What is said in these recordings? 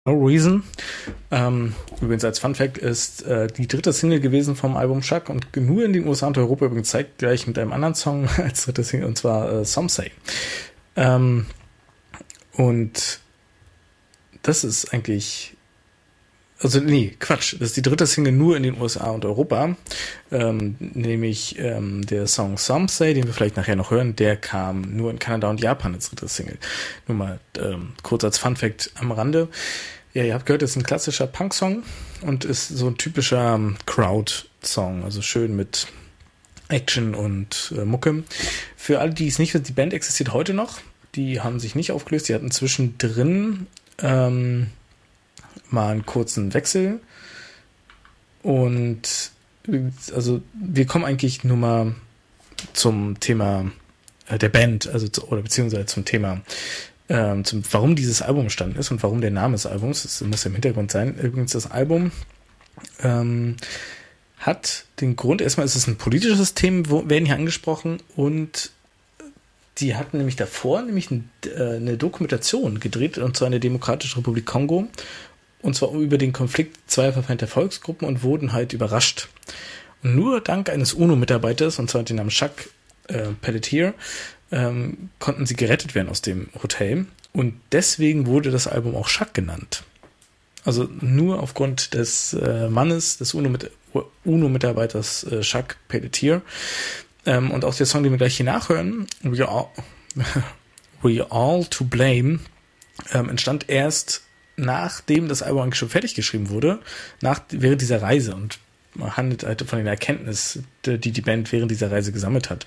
No Reason. Übrigens als Fun Fact ist die dritte Single gewesen vom Album Chuck und nur in den USA und Europa übrigens zeitgleich mit einem anderen Song als dritte Single, und zwar Some Say. Und das ist eigentlich, Quatsch, das ist die dritte Single nur in den USA und Europa, nämlich der Song Some Say, den wir vielleicht nachher noch hören, der kam nur in Kanada und Japan als dritte Single. Nur mal kurz als Fun Fact am Rande. Ja, ihr habt gehört, das ist ein klassischer Punk-Song und ist so ein typischer Crowd-Song, also schön mit Action und Mucke. Für alle, die es nicht wissen, die Band existiert heute noch, die haben sich nicht aufgelöst, die hatten zwischendrin mal einen kurzen Wechsel und also wir kommen eigentlich nur mal zum Thema der Band, oder beziehungsweise zum Thema warum dieses Album entstanden ist und warum der Name des Albums, das muss ja im Hintergrund sein. Übrigens, das Album hat den Grund, erstmal ist es ein politisches Thema, werden hier angesprochen, und die hatten nämlich davor eine Dokumentation gedreht, und zwar in der Demokratischen Republik Kongo, und zwar über den Konflikt zweier verfeindter Volksgruppen, und wurden halt überrascht. Und nur dank eines UNO-Mitarbeiters, und zwar den Namen Chuck Pelletier, konnten sie gerettet werden aus dem Hotel, und deswegen wurde das Album auch Chuck genannt. Also nur aufgrund des Mannes, des UNO-Mitarbeiters Chuck Pelletier. Und auch der Song, den wir gleich hier nachhören, We All to Blame, entstand erst nachdem das Album eigentlich schon fertig geschrieben wurde, während dieser Reise, und man handelt halt von den Erkenntnissen, die die Band während dieser Reise gesammelt hat.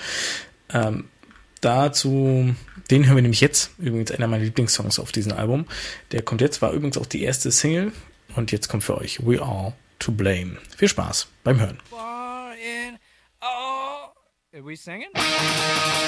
Den hören wir nämlich jetzt, übrigens einer meiner Lieblingssongs auf diesem Album. Der kommt jetzt, war übrigens auch die erste Single, und jetzt kommt für euch We All to Blame. Viel Spaß beim Hören. Are we singing?